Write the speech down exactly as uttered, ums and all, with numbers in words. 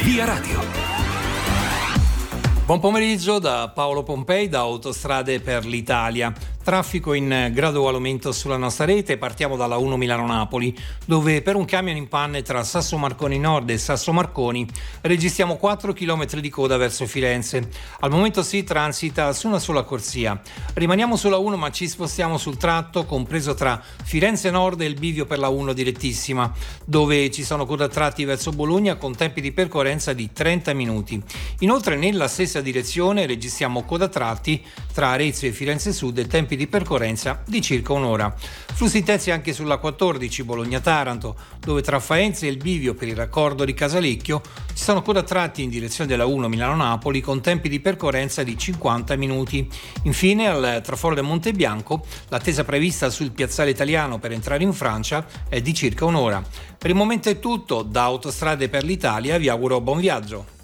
Via Radio. Buon pomeriggio da Paolo Pompei, da Autostrade per l'Italia. Traffico in graduale aumento sulla nostra rete. Partiamo dalla uno Milano-Napoli, dove per un camion in panne tra Sasso Marconi Nord e Sasso Marconi registriamo quattro chilometri di coda verso Firenze. Al momento si transita su una sola corsia. Rimaniamo sulla uno, ma ci spostiamo sul tratto compreso tra Firenze Nord e il bivio per la uno direttissima, dove ci sono coda tratti verso Bologna con tempi di percorrenza di trenta minuti. Inoltre nella stessa direzione registriamo coda tratti tra Arezzo e Firenze Sud e tempi di percorrenza di circa un'ora. Flussi intensi anche sulla quattordici Bologna-Taranto, dove tra Faenza e il bivio per il raccordo di Casalecchio ci sono coda tratti in direzione della uno Milano-Napoli con tempi di percorrenza di cinquanta minuti. Infine al traforo del Monte Bianco l'attesa prevista sul piazzale italiano per entrare in Francia è di circa un'ora. Per il momento è tutto, da Autostrade per l'Italia vi auguro buon viaggio.